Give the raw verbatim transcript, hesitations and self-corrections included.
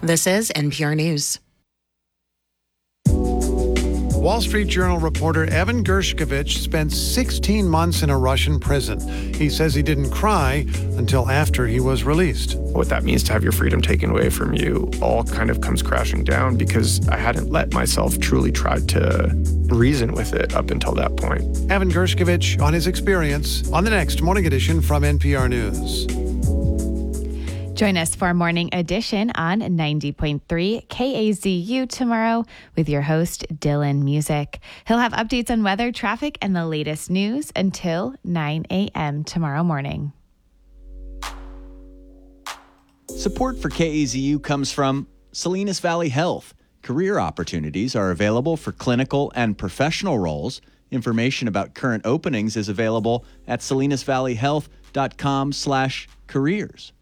This is N P R News. Wall Street Journal reporter Evan Gershkovich spent sixteen months in a Russian prison. He says he didn't cry until after he was released. What that means to have your freedom taken away from you all kind of comes crashing down because I hadn't let myself truly try to reason with it up until that point. Evan Gershkovich on his experience on the next Morning Edition from N P R News. Join us for Morning Edition on ninety point three K A Z U tomorrow with your host, Dylan Music. He'll have updates on weather, traffic, and the latest news until nine a.m. tomorrow morning. Support for K A Z U comes from Salinas Valley Health. Career opportunities are available for clinical and professional roles. Information about current openings is available at salinas valley health dot com slash careers.